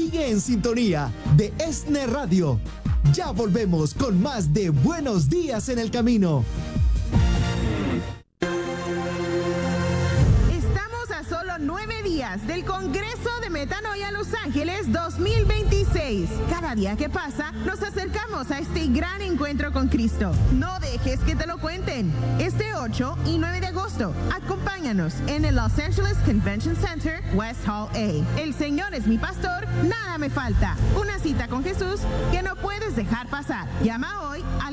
Sigue en sintonía de ESNE Radio. Ya volvemos con más de Buenos Días en el Camino. Estamos a solo 9 días del Congreso de Metanoia Los Ángeles 2026. Cada día que pasa, nos acercamos a este gran encuentro con Cristo. No dejes que te lo cuenten. Este 8 y 9 de agosto, acompáñanos en el Los Angeles Convention Center, West Hall A. El Señor es mi pastor, nada me falta. Una cita con Jesús que no puedes dejar pasar. Llama hoy al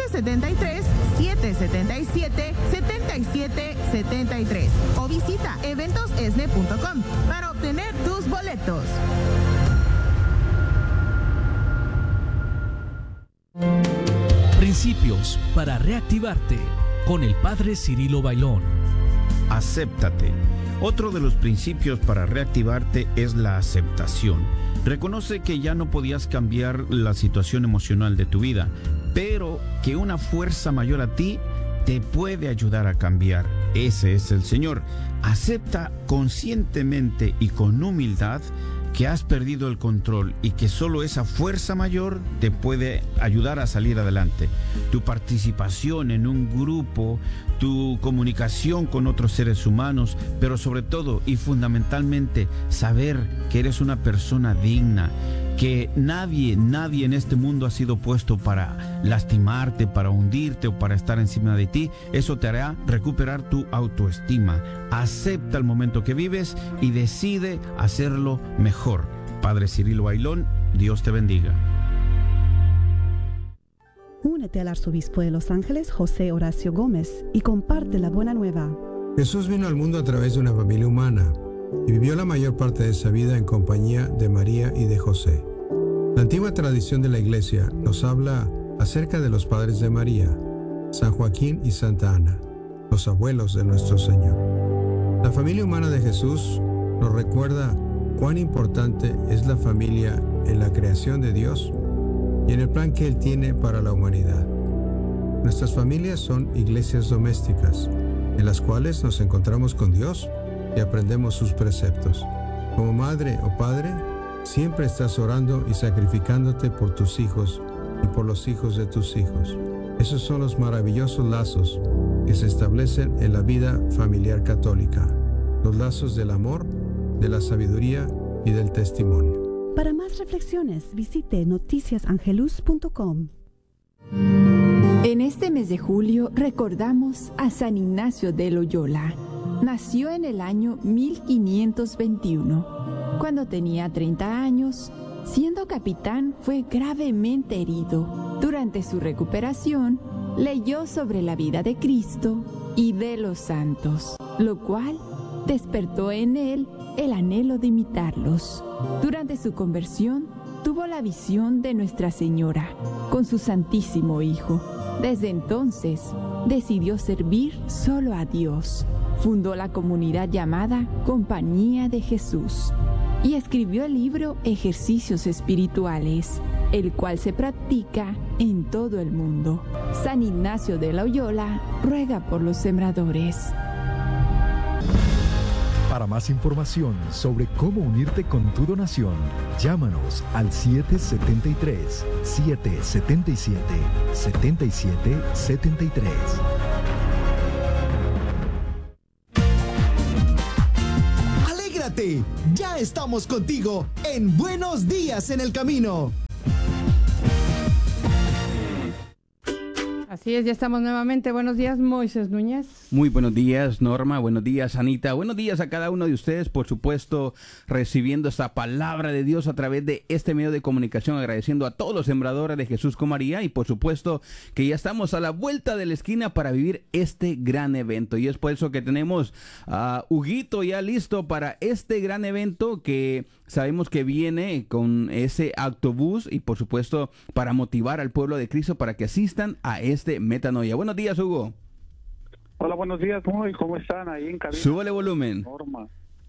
773-777-7773 o visita eventosesne.com para obtener tus boletos. Principios para reactivarte con el Padre Cirilo Bailón. Acéptate. Otro de los principios para reactivarte es la aceptación. Reconoce que ya no podías cambiar la situación emocional de tu vida, pero que una fuerza mayor a ti te puede ayudar a cambiar. Ese es el Señor. Acepta conscientemente y con humildad que has perdido el control y que solo esa fuerza mayor te puede ayudar a salir adelante. Tu participación en un grupo, tu comunicación con otros seres humanos, pero sobre todo y fundamentalmente saber que eres una persona digna, que nadie en este mundo ha sido puesto para lastimarte, para hundirte o para estar encima de ti. Eso te hará recuperar tu autoestima. Acepta el momento que vives y decide hacerlo mejor. Padre Cirilo Bailón, Dios te bendiga. Únete al arzobispo de Los Ángeles, José Horacio Gómez, y comparte la buena nueva. Jesús vino al mundo a través de una familia humana y vivió la mayor parte de esa vida en compañía de María y de José. La antigua tradición de la Iglesia nos habla acerca de los padres de María, San Joaquín y Santa Ana, los abuelos de nuestro Señor. La familia humana de Jesús nos recuerda cuán importante es la familia en la creación de Dios y en el plan que Él tiene para la humanidad. Nuestras familias son iglesias domésticas, en las cuales nos encontramos con Dios y aprendemos sus preceptos. Como madre o padre, siempre estás orando y sacrificándote por tus hijos y por los hijos de tus hijos. Esos son los maravillosos lazos que se establecen en la vida familiar católica, los lazos del amor, de la sabiduría y del testimonio. Para más reflexiones, visite noticiasangelus.com. En este mes de julio recordamos a San Ignacio de Loyola. Nació en el año 1521. Cuando tenía 30 años, siendo capitán, fue gravemente herido. Durante su recuperación, leyó sobre la vida de Cristo y de los santos, lo cual despertó en él el anhelo de imitarlos. Durante su conversión, tuvo la visión de Nuestra Señora con su Santísimo Hijo. Desde entonces, decidió servir solo a Dios. Fundó la comunidad llamada Compañía de Jesús y escribió el libro Ejercicios Espirituales, el cual se practica en todo el mundo. San Ignacio de Loyola ruega por los sembradores. Para más información sobre cómo unirte con tu donación, llámanos al 777-7773. ¡Alégrate! Ya estamos contigo en Buenos Días en el Camino. Así es, ya estamos nuevamente. Buenos días, Moisés Núñez. Muy buenos días, Norma. Buenos días, Anita. Buenos días a cada uno de ustedes, por supuesto, recibiendo esta palabra de Dios a través de este medio de comunicación, agradeciendo a todos los sembradores de Jesús con María y, por supuesto, que ya estamos a la vuelta de la esquina para vivir este gran evento. Y es por eso que tenemos a Huguito ya listo para este gran evento que sabemos que viene con ese autobús y, por supuesto, para motivar al pueblo de Cristo para que asistan a este Metanoia. Buenos días, Hugo. Hola, buenos días. ¿Cómo están ahí en cabina? Súbale volumen. Norma.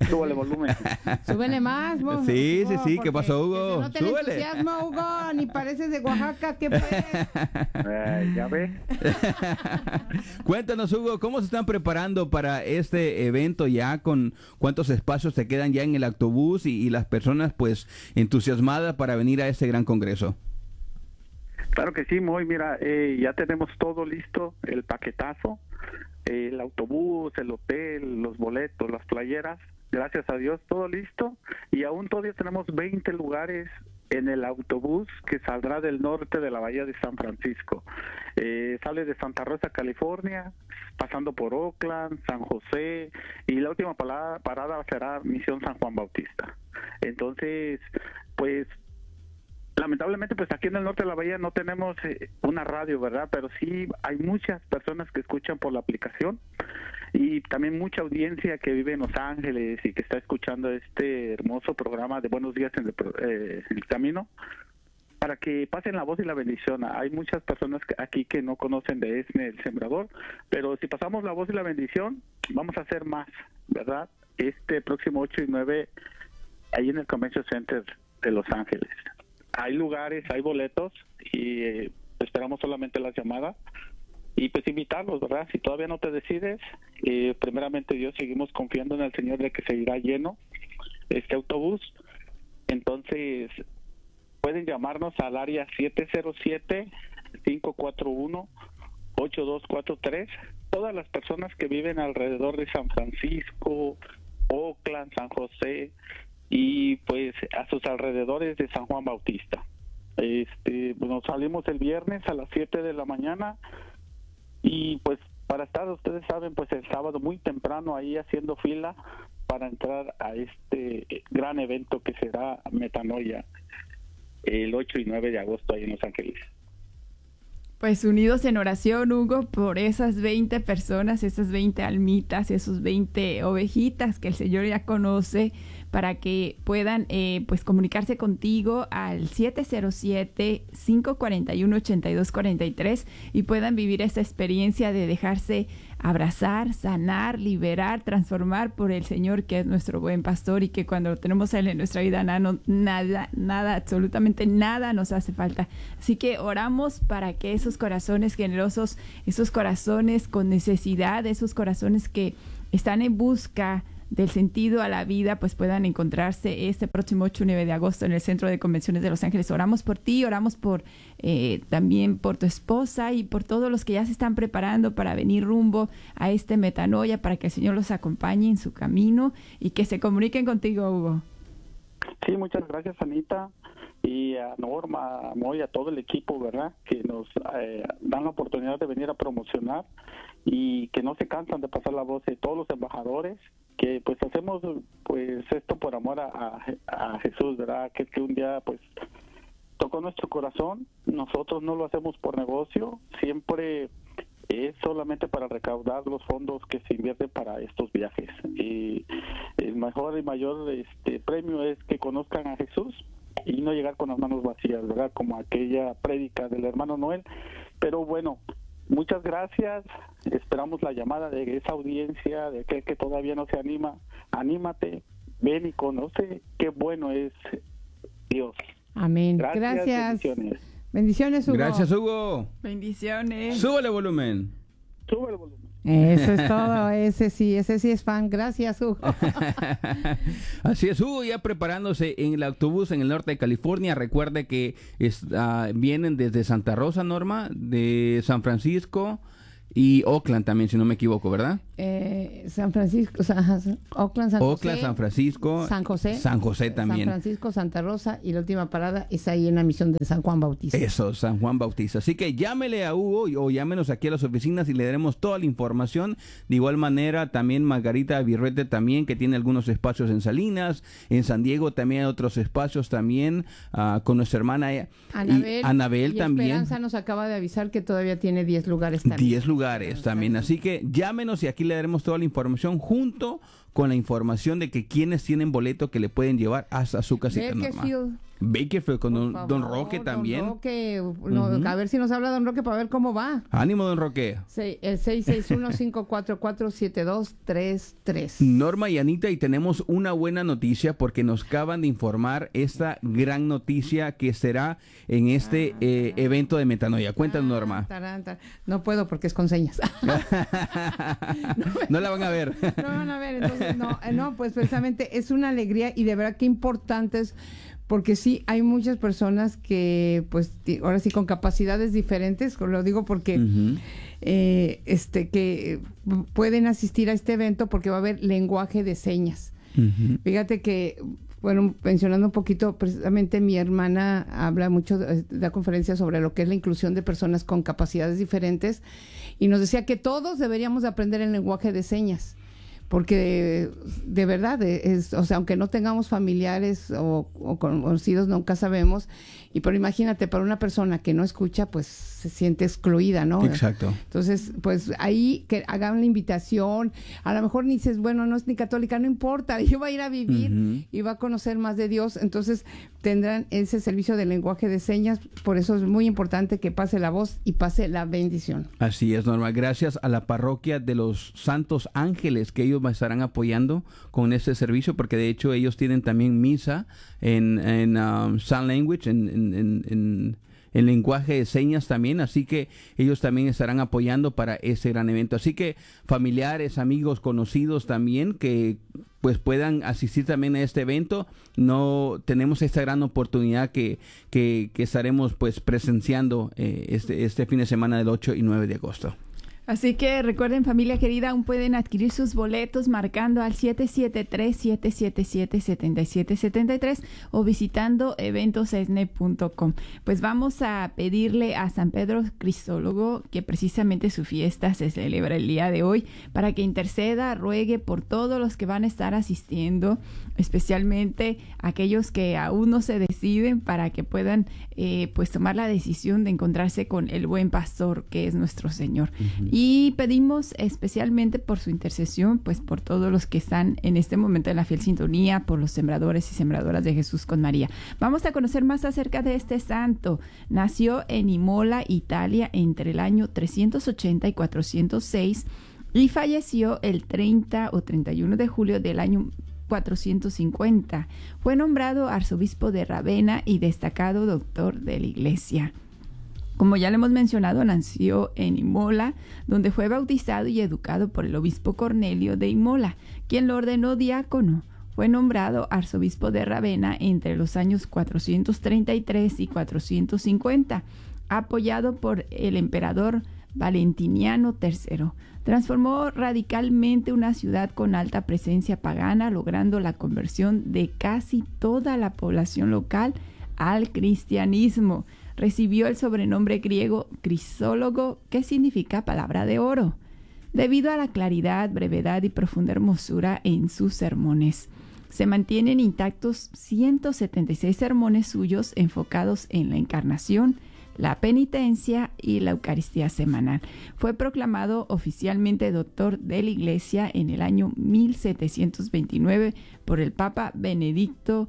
Súbale volumen. Súbele más, Hugo. Sí, ¿qué pasó, Hugo? No te entusiasmo, Hugo, ni pareces de Oaxaca, ¿qué pues? Ya ve. Cuéntanos, Hugo, ¿cómo se están preparando para este evento ya? ¿Con cuántos espacios se quedan ya en el autobús y las personas pues entusiasmadas para venir a este gran congreso? Claro que sí, Moy, mira, ya tenemos todo listo, el paquetazo, el autobús, el hotel, los boletos, las playeras, gracias a Dios, todo listo, y aún todavía tenemos 20 lugares en el autobús que saldrá del norte de la bahía de San Francisco. Sale de Santa Rosa, California, pasando por Oakland, San José, y la última parada será Misión San Juan Bautista. Entonces, pues, lamentablemente, pues aquí en el norte de la bahía no tenemos una radio, ¿verdad? Pero sí hay muchas personas que escuchan por la aplicación y también mucha audiencia que vive en Los Ángeles y que está escuchando este hermoso programa de Buenos Días en el Camino, para que pasen la voz y la bendición. Hay muchas personas aquí que no conocen de ESNE, el Sembrador, pero si pasamos la voz y la bendición, vamos a hacer más, ¿verdad? Este próximo 8 y 9, ahí en el Convention Center de Los Ángeles. Hay lugares, hay boletos y esperamos solamente las llamadas y pues invitarlos, ¿verdad? Si todavía no te decides, primeramente Dios, seguimos confiando en el Señor de que seguirá lleno este autobús. Entonces pueden llamarnos al área 707-541-8243. Todas las personas que viven alrededor de San Francisco, Oakland, San José y pues a sus alrededores de San Juan Bautista. Nos salimos el viernes a las 7 de la mañana y pues para estar, ustedes saben, pues el sábado muy temprano ahí haciendo fila para entrar a este gran evento que será Metanoia el 8 y 9 de agosto ahí en Los Ángeles. Pues unidos en oración, Hugo, por esas 20 personas, esas 20 almitas, esos 20 ovejitas que el Señor ya conoce, para que puedan pues comunicarse contigo al 707-541-8243 y puedan vivir esta experiencia de dejarse abrazar, sanar, liberar, transformar por el Señor, que es nuestro buen pastor, y que cuando lo tenemos a Él en nuestra vida, nada, absolutamente nada nos hace falta. Así que oramos para que esos corazones generosos, esos corazones con necesidad, esos corazones que están en busca del sentido a la vida, pues puedan encontrarse este próximo 8 y 9 de agosto en el Centro de Convenciones de Los Ángeles. Oramos por ti, oramos por también por tu esposa y por todos los que ya se están preparando para venir rumbo a este Metanoia, para que el Señor los acompañe en su camino y que se comuniquen contigo, Hugo. Sí, muchas gracias, Anita, y a Norma, a Moy, a todo el equipo, ¿verdad?, que nos dan la oportunidad de venir a promocionar y que no se cansan de pasar la voz, de todos los embajadores, que pues hacemos pues esto por amor a Jesús, ¿verdad?, que un día pues tocó nuestro corazón. Nosotros no lo hacemos por negocio, siempre es solamente para recaudar los fondos que se invierten para estos viajes, y el mejor y mayor premio es que conozcan a Jesús y no llegar con las manos vacías, ¿verdad?, como aquella prédica del hermano Noel. Pero bueno, muchas gracias, esperamos la llamada de esa audiencia, de aquel que todavía no se anima. Anímate, ven y conoce qué bueno es Dios. Amén. Gracias. Bendiciones, Hugo. Gracias, Hugo. Bendiciones. Súbele volumen. Súbele volumen. Eso es todo, ese sí es fan. Gracias, Hugo. Así es, Hugo ya preparándose en el autobús en el norte de California. Recuerde que vienen desde Santa Rosa, Norma, de San Francisco y Oakland también, si no me equivoco, ¿verdad? San Francisco, Oakland, San José, Oakland, San Francisco, San José también. San Francisco, Santa Rosa, y la última parada es ahí en la misión de San Juan Bautista. Eso, San Juan Bautista. Así que llámele a Hugo o llámenos aquí a las oficinas y le daremos toda la información. De igual manera, también Margarita Virruete también, que tiene algunos espacios en Salinas, en San Diego también hay otros espacios también, con nuestra hermana Anabel y también. Esperanza nos acaba de avisar que todavía tiene 10 lugares también. 10 lugares también. Así que llámenos y aquí le daremos toda la información junto con la información de que quienes tienen boleto que le pueden llevar hasta su casita normal. Bakersfield con don Roque también. Don Roque, a ver si nos habla Don Roque para ver cómo va. Ánimo, Don Roque. El 661-544-7233. Norma y Anita, y tenemos una buena noticia porque nos acaban de informar esta gran noticia que será en este evento de Metanoia. Cuéntanos, Norma. No puedo porque es con señas. No la van a ver. No van a ver, entonces no, pues precisamente es una alegría y de verdad que importantes. Porque sí, hay muchas personas que, pues, ahora sí, con capacidades diferentes, lo digo porque que pueden asistir a este evento porque va a haber lenguaje de señas. Fíjate que, bueno, mencionando un poquito, precisamente mi hermana habla mucho, da conferencias sobre lo que es la inclusión de personas con capacidades diferentes y nos decía que todos deberíamos de aprender el lenguaje de señas. Porque de verdad, o sea, aunque no tengamos familiares o conocidos, nunca sabemos. Pero imagínate, para una persona que no escucha, pues se siente excluida, ¿no? Exacto. Entonces, pues ahí que hagan la invitación. A lo mejor ni dices, bueno, no es ni católica, no importa. Yo voy a ir a vivir y va a conocer más de Dios. Entonces, tendrán ese servicio de lenguaje de señas. Por eso es muy importante que pase la voz y pase la bendición. Así es, Norma. Gracias a la parroquia de los Santos Ángeles que ellos me estarán apoyando con este servicio, porque de hecho ellos tienen también misa en sign language, en lenguaje de señas también, así que ellos también estarán apoyando para ese gran evento. Así que familiares, amigos, conocidos también que pues puedan asistir también a este evento. No tenemos esta gran oportunidad que estaremos pues presenciando este fin de semana del 8 y 9 de agosto. Así que recuerden, familia querida, aún pueden adquirir sus boletos marcando al 773-777-7773 o visitando eventosesne.com. Pues vamos a pedirle a San Pedro Cristólogo, que precisamente su fiesta se celebra el día de hoy, para que interceda, ruegue por todos los que van a estar asistiendo, especialmente aquellos que aún no se deciden, para que puedan pues tomar la decisión de encontrarse con el buen pastor que es nuestro Señor. Y pedimos especialmente por su intercesión, pues por todos los que están en este momento en la fiel sintonía, por los sembradores y sembradoras de Jesús con María. Vamos a conocer más acerca de este santo. Nació en Imola, Italia, entre el año 380 y 406 y falleció el 30 o 31 de julio del año 450. Fue nombrado arzobispo de Ravenna y destacado doctor de la Iglesia. Como ya le hemos mencionado, nació en Imola, donde fue bautizado y educado por el obispo Cornelio de Imola, quien lo ordenó diácono. Fue nombrado arzobispo de Ravenna entre los años 433 y 450, apoyado por el emperador Valentiniano III. Transformó radicalmente una ciudad con alta presencia pagana, logrando la conversión de casi toda la población local al cristianismo. Recibió el sobrenombre griego Crisólogo, que significa palabra de oro, debido a la claridad, brevedad y profunda hermosura en sus sermones. Se mantienen intactos 176 sermones suyos enfocados en la encarnación, la penitencia y la Eucaristía semanal. Fue proclamado oficialmente doctor de la Iglesia en el año 1729 por el Papa Benedicto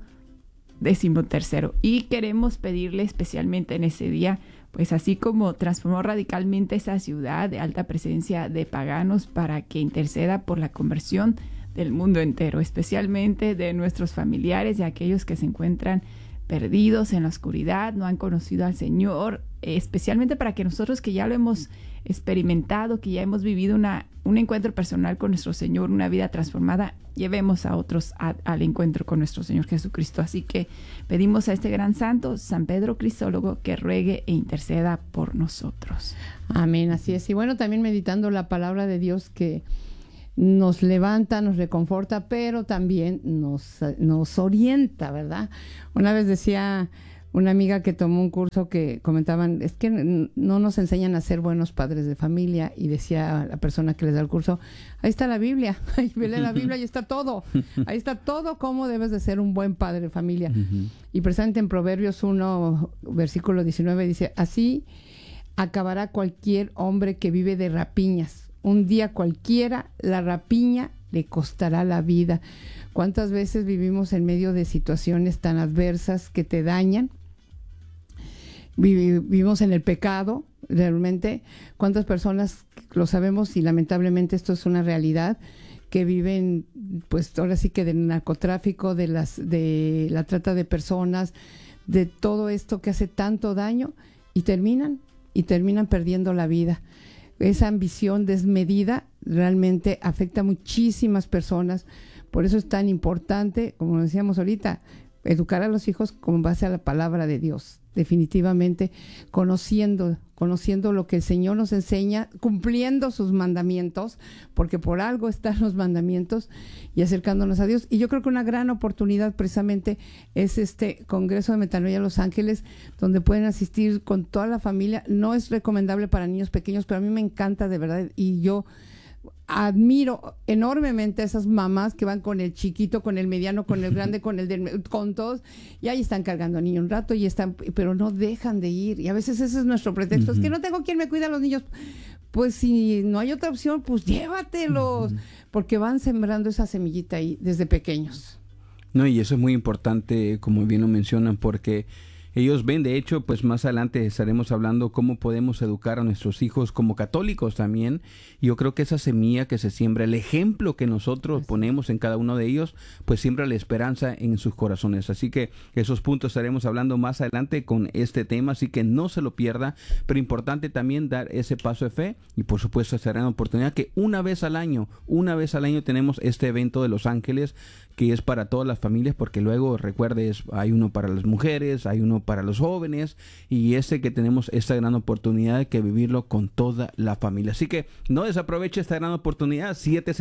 XIII. Y queremos pedirle especialmente en ese día, pues así como transformó radicalmente esa ciudad de alta presencia de paganos, para que interceda por la conversión del mundo entero, especialmente de nuestros familiares y aquellos que se encuentran perdidos en la oscuridad, no han conocido al Señor, especialmente para que nosotros que ya lo hemos experimentado, que ya hemos vivido un encuentro personal con nuestro Señor, una vida transformada, llevemos a otros al encuentro con nuestro Señor Jesucristo. Así que pedimos a este gran santo, San Pedro Cristólogo, que ruegue e interceda por nosotros. Amén, así es. Y bueno, también meditando la palabra de Dios que nos levanta, nos reconforta, pero también nos orienta, ¿verdad? Una vez decía una amiga que tomó un curso que comentaban, es que no nos enseñan a ser buenos padres de familia, y decía la persona que les da el curso, ahí está la Biblia, ahí lee la Biblia y está todo, ahí está todo cómo debes de ser un buen padre de familia. Y precisamente en Proverbios 1, versículo 19 dice, así acabará cualquier hombre que vive de rapiñas. Un día cualquiera la rapiña le costará la vida. ¿Cuántas veces vivimos en medio de situaciones tan adversas que te dañan? Vivimos en el pecado, realmente. ¿Cuántas personas, lo sabemos y lamentablemente esto es una realidad, que viven, pues ahora sí que del narcotráfico, de la trata de personas, de todo esto que hace tanto daño, y terminan perdiendo la vida? Esa ambición desmedida realmente afecta a muchísimas personas. Por eso es tan importante, como decíamos ahorita, educar a los hijos con base a la palabra de Dios. Definitivamente conociendo lo que el Señor nos enseña, cumpliendo sus mandamientos, porque por algo están los mandamientos, y acercándonos a Dios. Y yo creo que una gran oportunidad precisamente es este Congreso de Metanoia Los Ángeles, donde pueden asistir con toda la familia. No es recomendable para niños pequeños, pero a mí me encanta de verdad, y yo admiro enormemente a esas mamás que van con el chiquito, con el mediano, con el grande, con todos, y ahí están cargando a niño un rato, pero no dejan de ir. Y a veces ese es nuestro pretexto, es que no tengo quien me cuide a los niños. Pues si no hay otra opción, pues llévatelos, porque van sembrando esa semillita ahí desde pequeños. No, y eso es muy importante, como bien lo mencionan, porque ellos ven, de hecho, pues más adelante estaremos hablando cómo podemos educar a nuestros hijos como católicos también. Y yo creo que esa semilla que se siembra, el ejemplo que nosotros ponemos en cada uno de ellos, pues siembra la esperanza en sus corazones. Así que esos puntos estaremos hablando más adelante con este tema, así que no se lo pierda. Pero importante también dar ese paso de fe, y por supuesto será una oportunidad que una vez al año tenemos este evento de Los Ángeles, que es para todas las familias, porque luego, recuerdes, hay uno para las mujeres, hay uno para los jóvenes, y que tenemos esta gran oportunidad de que vivirlo con toda la familia. Así que no desaproveche esta gran oportunidad.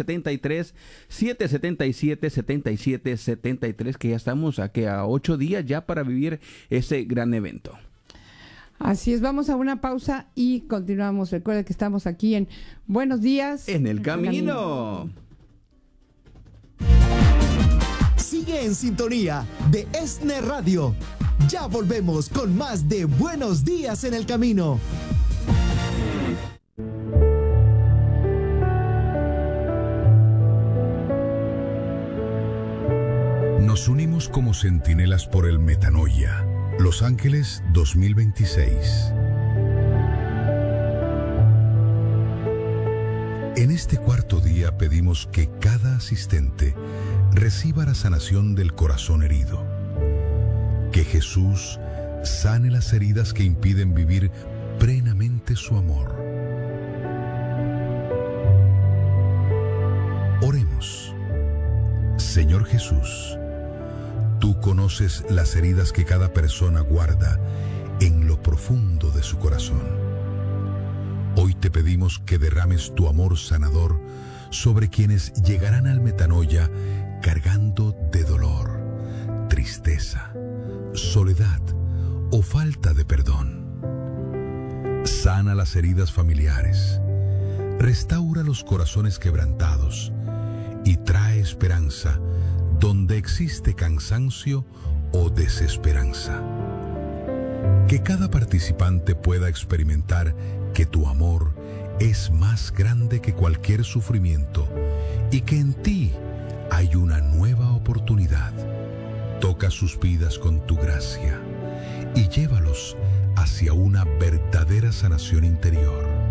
773-777-7773, que ya estamos a 8 días ya para vivir ese gran evento. Así es, vamos a una pausa y continuamos. Recuerda que estamos aquí en Buenos Días en el Camino. Sigue en sintonía de ESNE Radio. Ya volvemos con más de Buenos Días en el Camino. Nos unimos como centinelas por el Metanoia, Los Ángeles 2026. En este cuarto día pedimos que cada asistente reciba la sanación del corazón herido. Que Jesús sane las heridas que impiden vivir plenamente su amor. Oremos. Señor Jesús, tú conoces las heridas que cada persona guarda en lo profundo de su corazón. Hoy te pedimos que derrames tu amor sanador sobre quienes llegarán al Metanoia cargando de dolor, tristeza, soledad o falta de perdón. Sana las heridas familiares, restaura los corazones quebrantados y trae esperanza donde existe cansancio o desesperanza. Que cada participante pueda experimentar que tu amor es más grande que cualquier sufrimiento y que en ti hay una nueva oportunidad. Toca sus vidas con tu gracia y llévalos hacia una verdadera sanación interior.